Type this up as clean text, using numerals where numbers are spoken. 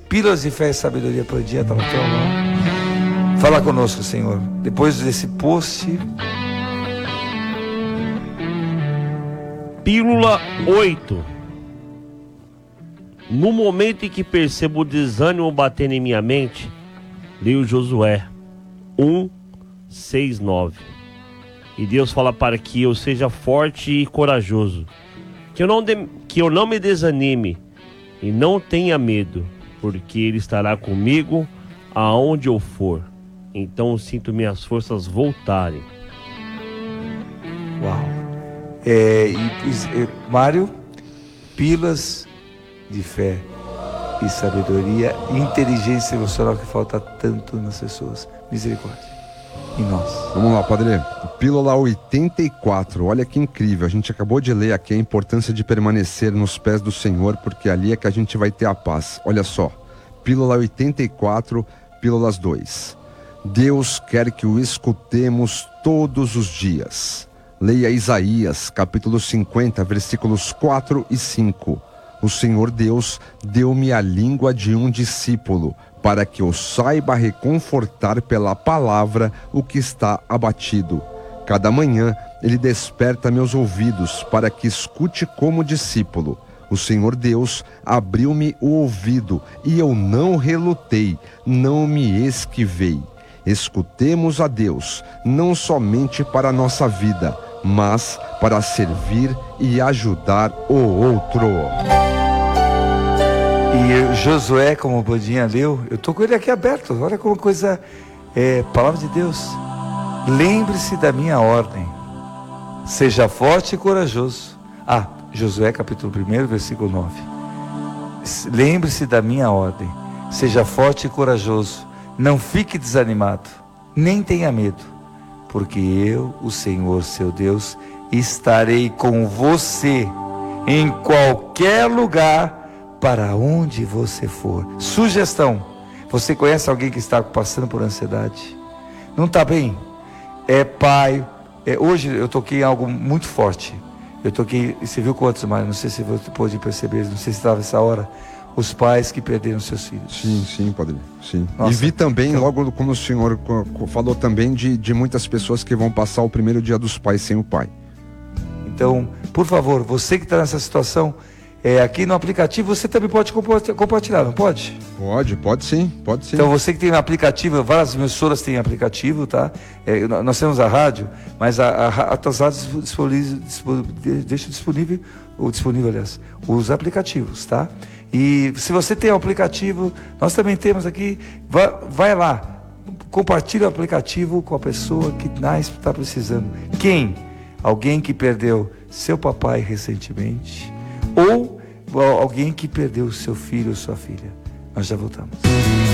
Pílulas de fé e sabedoria para o dia, está na tua mão. Fala conosco, Senhor. Depois desse post. Pílula 8. No momento em que percebo o desânimo batendo em minha mente, leio Josué 1, 6, 9. E Deus fala para que eu seja forte e corajoso, que eu não me desanime e não tenha medo, porque Ele estará comigo aonde eu for. Então sinto minhas forças voltarem. Uau! Mário, pílulas de fé e sabedoria e inteligência emocional que falta tanto nas pessoas. Misericórdia em nós. Vamos lá, Padre. Pílula 84. Olha que incrível. A gente acabou de ler aqui a importância de permanecer nos pés do Senhor, porque ali é que a gente vai ter a paz. Olha só. Pílula 84, pílulas 2. Deus quer que o escutemos todos os dias. Leia Isaías, capítulo 50, versículos 4 e 5. O Senhor Deus deu-me a língua de um discípulo, para que eu saiba reconfortar pela palavra o que está abatido. Cada manhã Ele desperta meus ouvidos, para que escute como discípulo. O Senhor Deus abriu-me o ouvido, e eu não relutei, não me esquivei. Escutemos a Deus, não somente para a nossa vida, mas para servir e ajudar o outro. E Josué, como o Bodinha leu, eu estou com ele aqui aberto. Olha como coisa, palavra de Deus. Lembre-se da minha ordem. Seja forte e corajoso. Josué capítulo 1, versículo 9. Lembre-se da minha ordem. Seja forte e corajoso. Não fique desanimado, nem tenha medo, porque eu, o Senhor seu Deus, estarei com você em qualquer lugar para onde você for. Sugestão: você conhece alguém que está passando por ansiedade? Não está bem? Pai, hoje eu toquei em algo muito forte. Eu toquei, você viu quantos, Mário? Não sei se você pôde perceber, não sei se estava essa hora. Os pais que perderam seus filhos. Sim, Padre. Sim. Nossa, e vi também, então, logo como o senhor falou também, de muitas pessoas que vão passar o primeiro dia dos pais sem o pai. Então, por favor, você que está nessa situação, aqui no aplicativo você também pode compartilhar, não pode? Pode sim. Então você que tem um aplicativo, várias emissoras têm aplicativo, tá? Nós temos a rádio, mas as rádios deixam disponível, aliás, os aplicativos, tá? E se você tem um aplicativo, nós também temos aqui, vai lá, compartilha o aplicativo com a pessoa que mais está precisando. Quem? Alguém que perdeu seu papai recentemente, ou alguém que perdeu seu filho ou sua filha. Nós já voltamos.